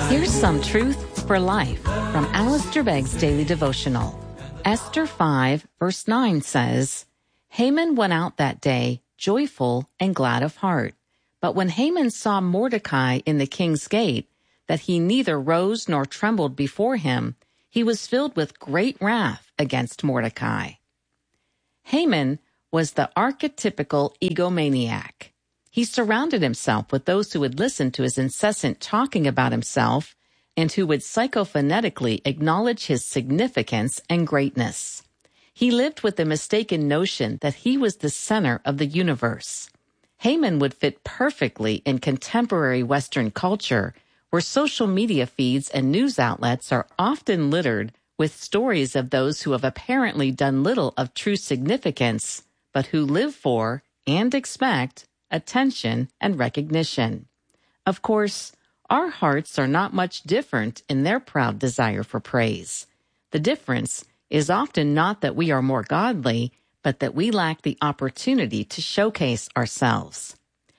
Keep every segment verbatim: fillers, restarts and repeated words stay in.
Here's some truth for life from Alistair Begg's Daily Devotional. Esther five, verse nine says, Haman went out that day joyful and glad of heart. But when Haman saw Mordecai in the king's gate, that he neither rose nor trembled before him, he was filled with great wrath against Mordecai. Haman was the archetypical egomaniac. He surrounded himself with those who would listen to his incessant talking about himself and who would psychophonetically acknowledge his significance and greatness. He lived with the mistaken notion that he was the center of the universe. Haman would fit perfectly in contemporary Western culture, where social media feeds and news outlets are often littered with stories of those who have apparently done little of true significance, but who live for and expect attention and recognition. Of course, our hearts are not much different in their proud desire for praise. The difference is often not that we are more godly, but that we lack the opportunity to showcase ourselves.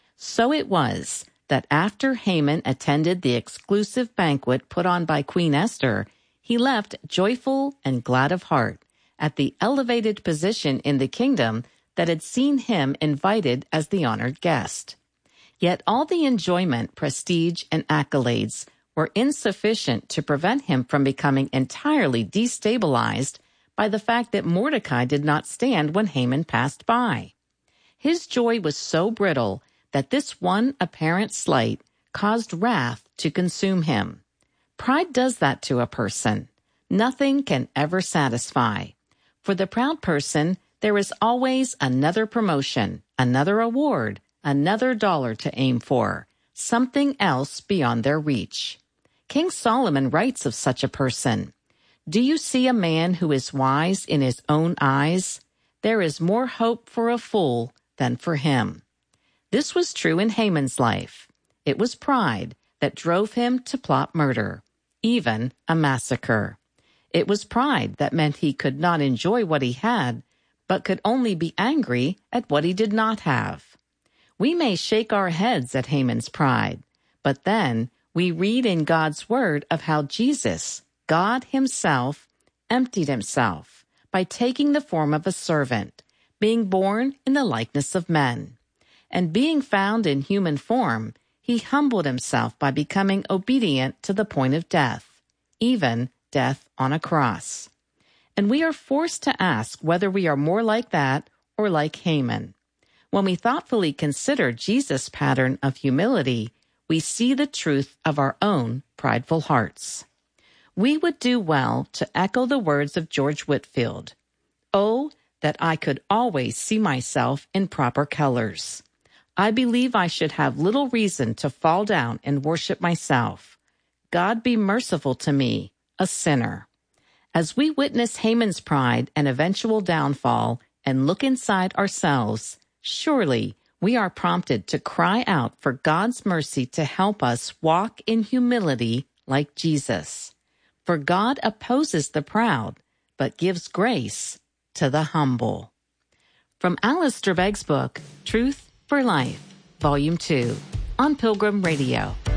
So it was that after Haman attended the exclusive banquet put on by Queen Esther, he left joyful and glad of heart at the elevated position in the kingdom that had seen him invited as the honored guest. Yet all the enjoyment, prestige, and accolades were insufficient to prevent him from becoming entirely destabilized by the fact that Mordecai did not stand when Haman passed by. His joy was so brittle that this one apparent slight caused wrath to consume him. Pride does that to a person. Nothing can ever satisfy. For the proud person, there is always another promotion, another award, another dollar to aim for, something else beyond their reach. King Solomon writes of such a person, "Do you see a man who is wise in his own eyes? There is more hope for a fool than for him." This was true in Haman's life. It was pride that drove him to plot murder, even a massacre. It was pride that meant he could not enjoy what he had, but could only be angry at what he did not have. We may shake our heads at Haman's pride, but then we read in God's word of how Jesus, God himself, emptied himself by taking the form of a servant, being born in the likeness of men. And being found in human form, he humbled himself by becoming obedient to the point of death, even death on a cross. And we are forced to ask whether we are more like that or like Haman. When we thoughtfully consider Jesus' pattern of humility, we see the truth of our own prideful hearts. We would do well to echo the words of George Whitefield. "Oh, that I could always see myself in proper colors. I believe I should have little reason to fall down and worship myself. God be merciful to me, a sinner." As we witness Haman's pride and eventual downfall and look inside ourselves, surely we are prompted to cry out for God's mercy to help us walk in humility like Jesus. For God opposes the proud, but gives grace to the humble. From Alistair Begg's book, Truth for Life, Volume two, on Pilgrim Radio.